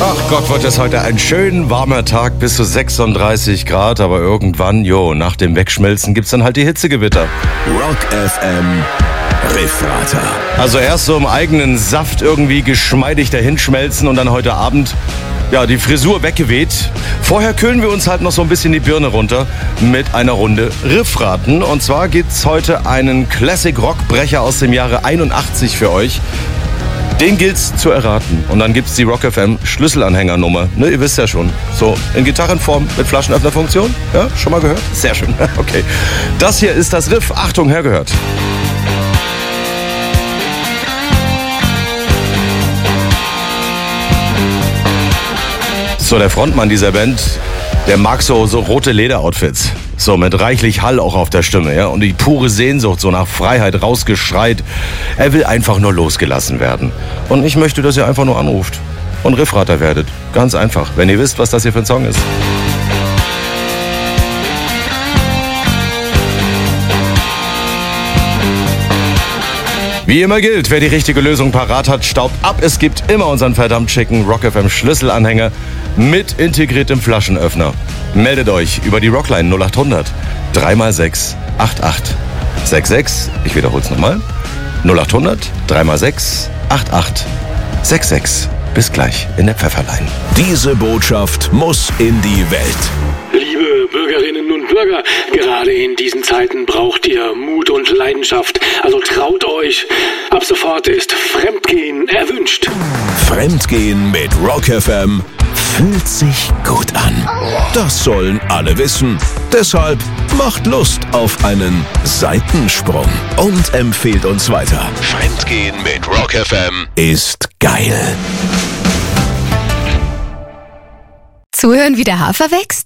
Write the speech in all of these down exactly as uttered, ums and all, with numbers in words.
Ach Gott, wird es heute ein schön warmer Tag, bis zu sechsunddreißig Grad, aber irgendwann, jo, nach dem Wegschmelzen gibt's dann halt die Hitzegewitter. Rock F M Riffrater. Also erst so im eigenen Saft irgendwie geschmeidig dahinschmelzen und dann heute Abend, ja, die Frisur weggeweht. Vorher kühlen wir uns halt noch so ein bisschen die Birne runter mit einer Runde Riffraten. Und zwar gibt's heute einen Classic-Rockbrecher aus dem Jahre einundachtzig für euch. Den gilt's zu erraten. Und dann gibt's die Rock F M Schlüsselanhängernummer. Ne, ihr wisst ja schon. So in Gitarrenform mit Flaschenöffnerfunktion. Ja, schon mal gehört? Sehr schön. Okay. Das hier ist das Riff. Achtung, hergehört. So, der Frontmann dieser Band, der mag so, so rote Lederoutfits. So, mit reichlich Hall auch auf der Stimme, ja. Und die pure Sehnsucht, so nach Freiheit rausgeschreit. Er will einfach nur losgelassen werden. Und ich möchte, dass ihr einfach nur anruft und Riffrater werdet. Ganz einfach, wenn ihr wisst, was das hier für ein Song ist. Wie immer gilt, wer die richtige Lösung parat hat, staubt ab. Es gibt immer unseren verdammt schicken Rock F M Schlüsselanhänger mit integriertem Flaschenöffner. Meldet euch über die Rockline null acht hundert drei mal sechs acht acht sechs sechs. Ich wiederhole es nochmal. null acht hundert drei mal sechs acht acht sechs sechs. Bis gleich in der Pfefferlein. Diese Botschaft muss in die Welt. Liebe Bürgerinnen und Bürger, gerade in diesen Zeiten braucht ihr Mut und Leidenschaft. Also traut euch. Ab sofort ist Fremdgehen erwünscht. Fremdgehen mit Rock F M fühlt sich gut an. Das sollen alle wissen. Deshalb macht Lust auf einen Seitensprung und empfehlt uns weiter. Fremdgehen mit Rock F M ist geil. Zuhören, wie der Hafer wächst?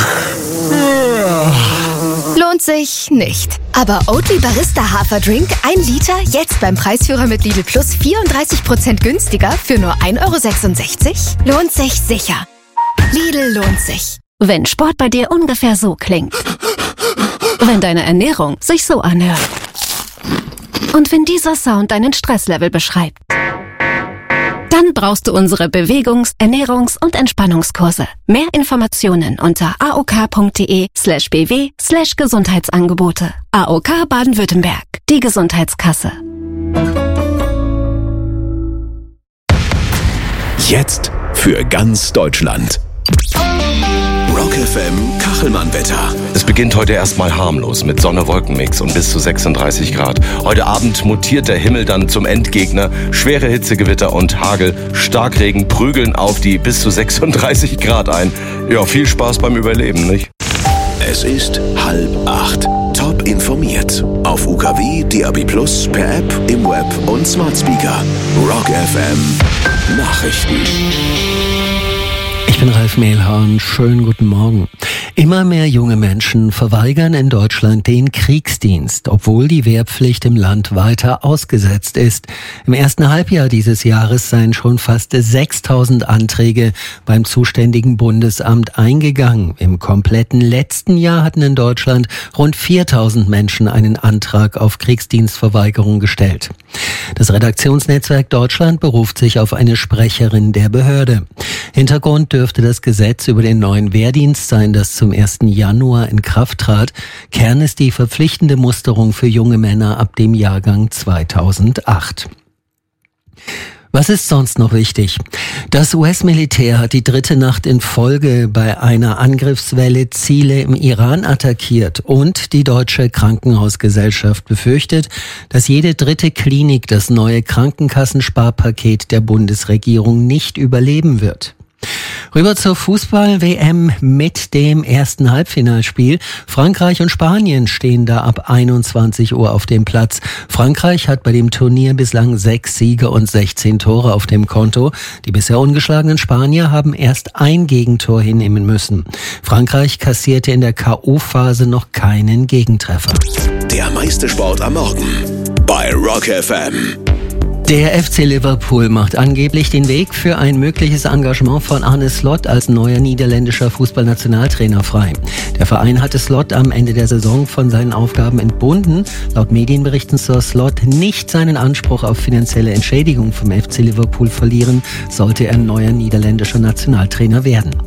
Lohnt sich nicht. Aber Oatly Barista Haferdrink, ein Liter, jetzt beim Preisführer mit Lidl Plus vierunddreißig Prozent günstiger für nur ein Euro sechsundsechzig? Lohnt sich sicher. Lidl lohnt sich. Wenn Sport bei dir ungefähr so klingt. Wenn deine Ernährung sich so anhört. Und wenn dieser Sound deinen Stresslevel beschreibt. Dann brauchst du unsere Bewegungs-, Ernährungs- und Entspannungskurse. Mehr Informationen unter aok.de slash bw slash Gesundheitsangebote. A O K Baden-Württemberg, die Gesundheitskasse. Jetzt für ganz Deutschland. Rock F M Kachelmann-Wetter. Es beginnt heute erstmal harmlos mit Sonne-Wolken-Mix und bis zu sechsunddreißig Grad. Heute Abend mutiert der Himmel dann zum Endgegner. Schwere Hitzegewitter und Hagel, Starkregen prügeln auf die bis zu sechsunddreißig Grad ein. Ja, viel Spaß beim Überleben, nicht? Es ist halb acht. Top informiert. Auf U K W, D A B Plus, per App, im Web und Smart Speaker. Rock F M Nachrichten. Ich bin Ralf Mehlhorn, schönen guten Morgen. Immer mehr junge Menschen verweigern in Deutschland den Kriegsdienst, obwohl die Wehrpflicht im Land weiter ausgesetzt ist. Im ersten Halbjahr dieses Jahres seien schon fast sechstausend Anträge beim zuständigen Bundesamt eingegangen. Im kompletten letzten Jahr hatten in Deutschland rund viertausend Menschen einen Antrag auf Kriegsdienstverweigerung gestellt. Das Redaktionsnetzwerk Deutschland beruft sich auf eine Sprecherin der Behörde. Hintergrund dürfte das Gesetz über den neuen Wehrdienst sein, das zum ersten Januar in Kraft trat. Kern ist die verpflichtende Musterung für junge Männer ab dem Jahrgang zweitausendacht. Was ist sonst noch wichtig? Das U S-Militär hat die dritte Nacht in Folge bei einer Angriffswelle Ziele im Iran attackiert und die Deutsche Krankenhausgesellschaft befürchtet, dass jede dritte Klinik das neue Krankenkassensparpaket der Bundesregierung nicht überleben wird. Rüber zur Fußball-W M mit dem ersten Halbfinalspiel. Frankreich und Spanien stehen da ab einundzwanzig Uhr auf dem Platz. Frankreich hat bei dem Turnier bislang sechs Siege und sechzehn Tore auf dem Konto. Die bisher ungeschlagenen Spanier haben erst ein Gegentor hinnehmen müssen. Frankreich kassierte in der K O-Phase noch keinen Gegentreffer. Der meiste Sport am Morgen bei Rock F M. Der F C Liverpool macht angeblich den Weg für ein mögliches Engagement von Arne Slot als neuer niederländischer Fußballnationaltrainer frei. Der Verein hatte Slot am Ende der Saison von seinen Aufgaben entbunden. Laut Medienberichten soll Slot nicht seinen Anspruch auf finanzielle Entschädigung vom F C Liverpool verlieren, sollte er neuer niederländischer Nationaltrainer werden.